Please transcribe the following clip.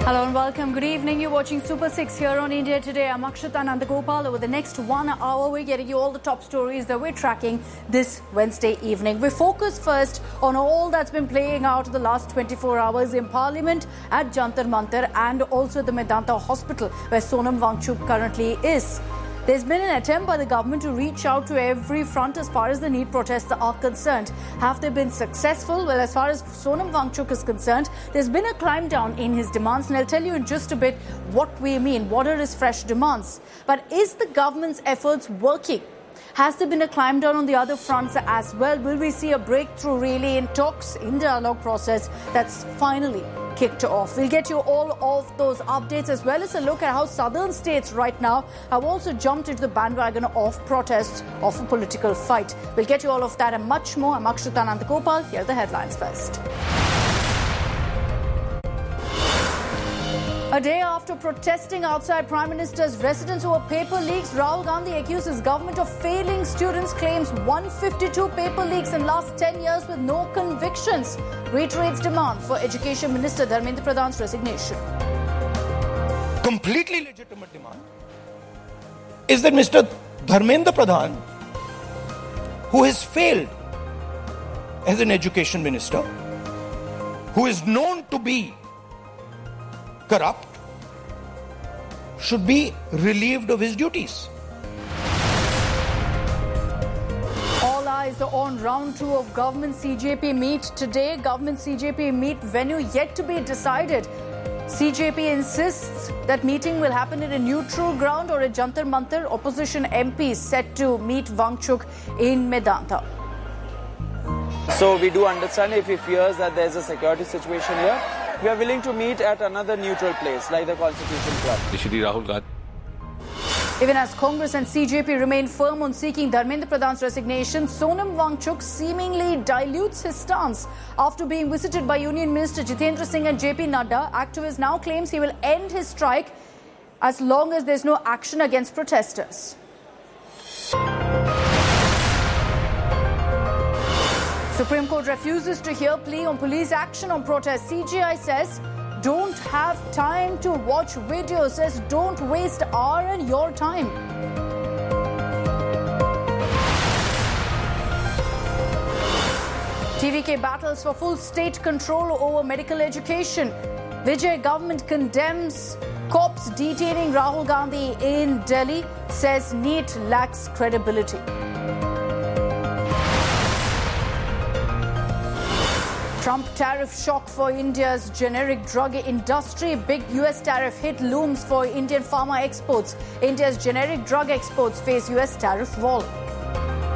Hello and welcome. Good evening. You're watching Super 6 here on India Today. I'm Akshata Nandagopal. Over the next 1 hour, we're getting you all the top stories that we're tracking this Wednesday evening. We focus first on all that's been playing out in the last 24 hours in Parliament, at Jantar Mantar and also the Medanta Hospital, where Sonam Wangchuk currently is. There's been an attempt by the government to reach out to every front as far as the NEET protests are concerned. Have they been successful? Well, as far as Sonam Wangchuk is concerned, there's been a climb down in his demands, and I'll tell you in just a bit what we mean, what are his fresh demands. But is the government's efforts working? Has there been a climb down on the other fronts as well? Will we see a breakthrough really in talks, in dialogue process that's finally kicked off? We'll get you all of those updates as well as a look at how southern states right now have also jumped into the bandwagon of protests of a political fight. We'll get you all of that and much more. I'm Akshata Nandagopal. Here are the headlines first. A day after protesting outside Prime Minister's residence over paper leaks, Rahul Gandhi accuses government of failing students, claims 152 paper leaks in last 10 years with no convictions. Reiterates demand for Education Minister Dharmendra Pradhan's resignation. Completely legitimate demand is that Mr. Dharmendra Pradhan, who has failed as an education minister, who is known to be corrupt, should be relieved of his duties. All eyes are on round 2 of government CJP meet today. Government CJP meet venue yet to be decided. CJP insists that meeting will happen at a neutral ground or at Jantar Mantar. Opposition MPs set to meet Wangchuk in Medanta. So we do understand if he fears that there's a security situation here, we are willing to meet at another neutral place like the Constitution Club. Shri Rahul Gandhi. Even as Congress and CJP remain firm on seeking Dharmendra Pradhan's resignation, Sonam Wangchuk seemingly dilutes his stance. After being visited by Union Minister Jitendra Singh and JP Nadda, activist now claims he will end his strike as long as there's no action against protesters. Supreme Court refuses to hear plea on police action on protests. CGI says, don't have time to watch videos, says don't waste our and your time. TVK battles for full state control over medical education. Vijay government condemns cops detaining Rahul Gandhi in Delhi, says NEET lacks credibility. Trump tariff shock for India's generic drug industry. Big US tariff hit looms for Indian pharma exports. India's generic drug exports face US tariff wall.